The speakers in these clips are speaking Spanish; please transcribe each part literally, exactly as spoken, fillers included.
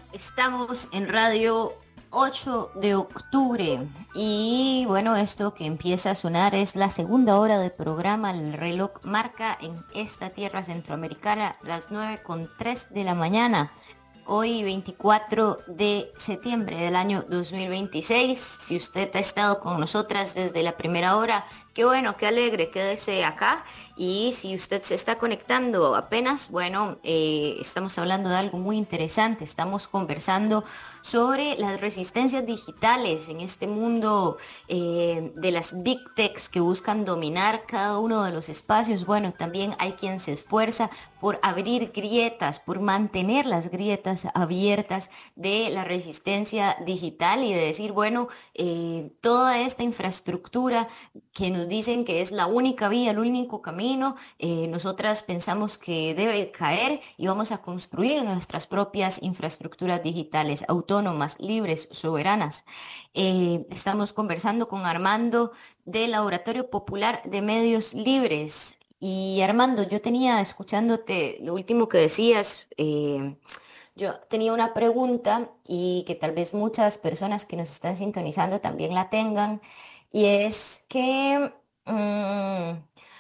Estamos en Radio ocho de octubre y bueno, esto que empieza a sonar es la segunda hora del programa. El reloj marca en esta tierra centroamericana las nueve con tres de la mañana. Hoy veinticuatro de septiembre del año dos mil veintiséis. Si usted ha estado con nosotras desde la primera hora, qué bueno, qué alegre, quédese acá. Y si usted se está conectando apenas, bueno, eh, estamos hablando de algo muy interesante. Estamos conversando sobre las resistencias digitales en este mundo eh, de las big techs que buscan dominar cada uno de los espacios. Bueno, también hay quien se esfuerza por abrir grietas, por mantener las grietas abiertas de la resistencia digital y de decir, bueno, eh, toda esta infraestructura que nos dicen que es la única vía, el único camino, eh, nosotras pensamos que debe caer y vamos a construir nuestras propias infraestructuras digitales, autónomas, libres, soberanas. Eh, estamos conversando con Armando del Laboratorio Popular de Medios Libres. Y Armando, yo tenía, escuchándote lo último que decías, eh, yo tenía una pregunta y que tal vez muchas personas que nos están sintonizando también la tengan, y es que mm,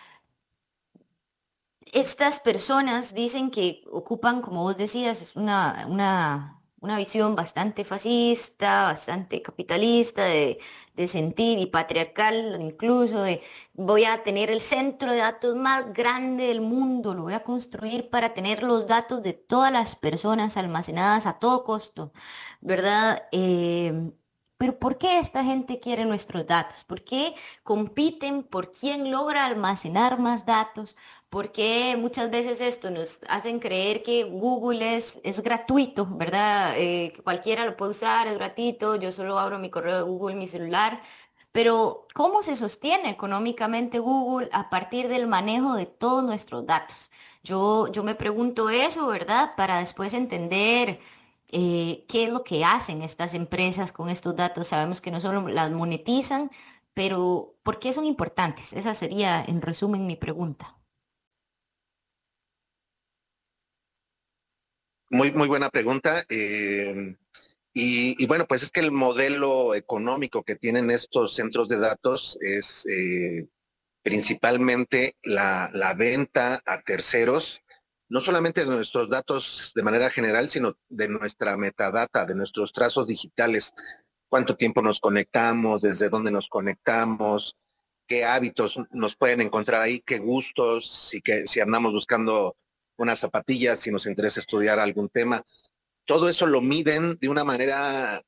estas personas dicen que ocupan, como vos decías, es una, una, una visión bastante fascista, bastante capitalista, de, de sentir y patriarcal, incluso de voy a tener el centro de datos más grande del mundo, lo voy a construir para tener los datos de todas las personas almacenadas a todo costo, ¿verdad? Eh, pero ¿por qué esta gente quiere nuestros datos? ¿Por qué compiten por quién logra almacenar más datos? Porque muchas veces esto nos hacen creer que Google es, es gratuito, ¿verdad? Eh, que cualquiera lo puede usar, es gratuito, yo solo abro mi correo de Google, en mi celular. Pero ¿cómo se sostiene económicamente Google a partir del manejo de todos nuestros datos? Yo, yo me pregunto eso, ¿verdad? Para después entender eh, qué es lo que hacen estas empresas con estos datos. Sabemos que no solo las monetizan, pero ¿por qué son importantes? Esa sería, en resumen, mi pregunta. Muy, muy buena pregunta. Eh, y, y bueno, pues es que el modelo económico que tienen estos centros de datos es eh, principalmente la, la venta a terceros, no solamente de nuestros datos de manera general, sino de nuestra metadata, de nuestros trazos digitales, cuánto tiempo nos conectamos, desde dónde nos conectamos, qué hábitos nos pueden encontrar ahí, qué gustos, si, que, si andamos buscando unas zapatillas, si nos interesa estudiar algún tema. Todo eso lo miden de una manera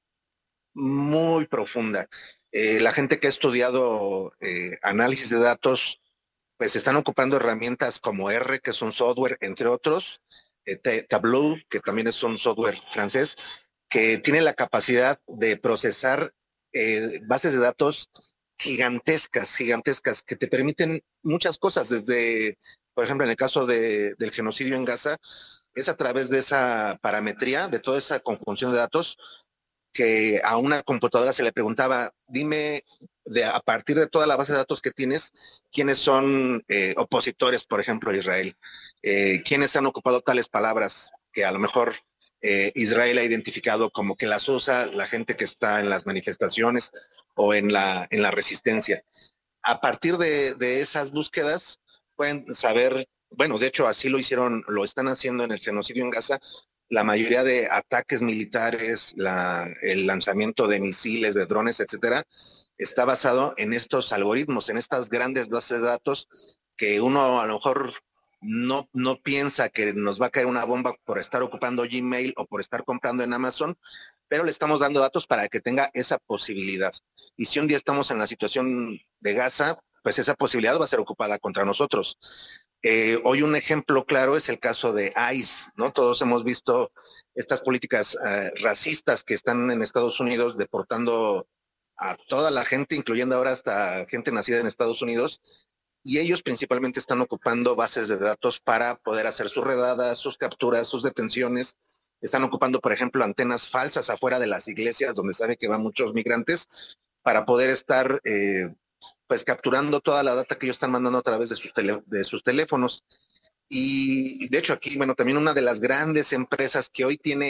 muy profunda. Eh, la gente que ha estudiado eh, análisis de datos, pues están ocupando herramientas como R, que es un software, entre otros, eh, Tableau, que también es un software francés, que tiene la capacidad de procesar eh, bases de datos gigantescas, gigantescas, que te permiten muchas cosas, desde, por ejemplo, en el caso de, del genocidio en Gaza, es a través de esa parametría, de toda esa conjunción de datos, que a una computadora se le preguntaba, dime, de, a partir de toda la base de datos que tienes, quiénes son eh, opositores, por ejemplo, a Israel, eh, quiénes han ocupado tales palabras que a lo mejor eh, Israel ha identificado como que las usa la gente que está en las manifestaciones o en la, en la resistencia. A partir de, de esas búsquedas, pueden saber, bueno, de hecho así lo hicieron, lo están haciendo en el genocidio en Gaza, la mayoría de ataques militares, la, el lanzamiento de misiles, de drones, etcétera, está basado en estos algoritmos, en estas grandes bases de datos que uno a lo mejor no, no piensa que nos va a caer una bomba por estar ocupando Gmail o por estar comprando en Amazon, pero le estamos dando datos para que tenga esa posibilidad. Y si un día estamos en la situación de Gaza, pues esa posibilidad va a ser ocupada contra nosotros. Eh, hoy un ejemplo claro es el caso de ICE, ¿no? Todos hemos visto estas políticas eh, racistas que están en Estados Unidos deportando a toda la gente, incluyendo ahora hasta gente nacida en Estados Unidos, y ellos principalmente están ocupando bases de datos para poder hacer sus redadas, sus capturas, sus detenciones. Están ocupando, por ejemplo, antenas falsas afuera de las iglesias donde sabe que van muchos migrantes para poder estar eh, pues capturando toda la data que ellos están mandando a través de sus, tele, de sus teléfonos. Y de hecho aquí, bueno, también una de las grandes empresas que hoy tiene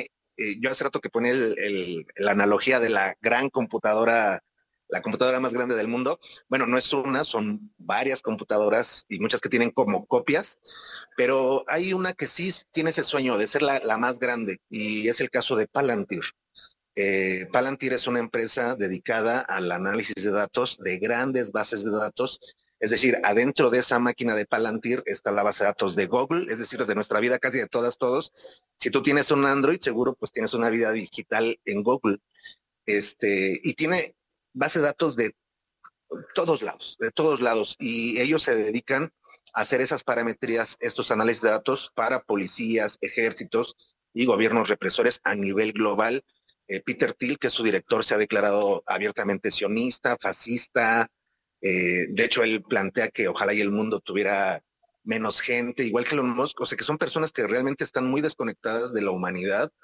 eh, yo hace rato que ponía el, el, la analogía de la gran computadora, la computadora más grande del mundo. Bueno, no es una, son varias computadoras y muchas que tienen como copias, pero hay una que sí tiene ese sueño de ser la, la más grande y es el caso de Palantir. Eh, Palantir es una empresa dedicada al análisis de datos de grandes bases de datos. Es decir, adentro de esa máquina de Palantir está la base de datos de Google, es decir, de nuestra vida casi de todas, todos. Si tú tienes un Android, seguro pues tienes una vida digital en Google. Este, y tiene base de datos de todos lados, de todos lados. Y ellos se dedican a hacer esas parametrías, estos análisis de datos para policías, ejércitos y gobiernos represores a nivel global. Eh, Peter Thiel, que es su director, se ha declarado abiertamente sionista, fascista. Eh, de hecho, él plantea que ojalá y el mundo tuviera menos gente, igual que Elon Musk, o sea, que son personas que realmente están muy desconectadas de la humanidad,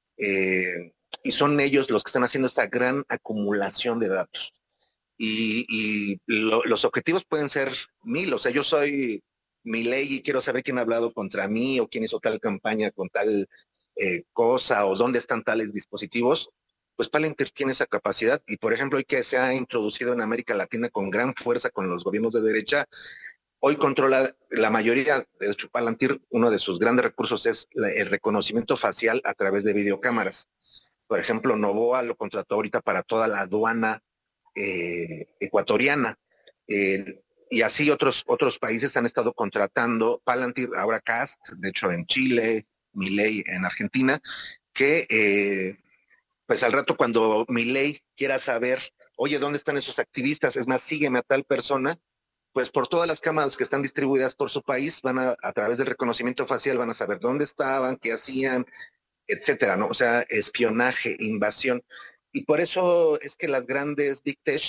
eh, y son ellos los que están haciendo esta gran acumulación de datos. Y, y lo, los objetivos pueden ser mil, o sea, yo soy Milei y quiero saber quién ha hablado contra mí o quién hizo tal campaña con tal eh, cosa o dónde están tales dispositivos. Pues Palantir tiene esa capacidad y, por ejemplo, hoy que se ha introducido en América Latina con gran fuerza con los gobiernos de derecha, hoy controla la mayoría. De hecho, Palantir, uno de sus grandes recursos es la, el reconocimiento facial a través de videocámaras. Por ejemplo, Novoa lo contrató ahorita para toda la aduana eh, ecuatoriana. Eh, y así otros, otros países han estado contratando Palantir, ahora Cast, de hecho en Chile, Milei en Argentina, que eh, pues al rato cuando Milei quiera saber, oye, ¿dónde están esos activistas? Es más, sígueme a tal persona, pues por todas las cámaras que están distribuidas por su país, van a, a través del reconocimiento facial, van a saber dónde estaban, qué hacían, etcétera, ¿no? O sea, espionaje, invasión. Y por eso es que las grandes Big Tech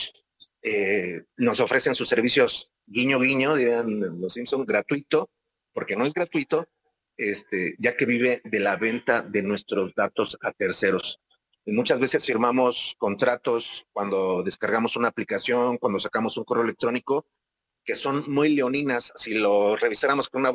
eh, nos ofrecen sus servicios guiño guiño, dirían los Simpson, gratuito, porque no es gratuito, este, ya que vive de la venta de nuestros datos a terceros. Y muchas veces firmamos contratos cuando descargamos una aplicación, cuando sacamos un correo electrónico, que son muy leoninas. Si lo revisáramos con una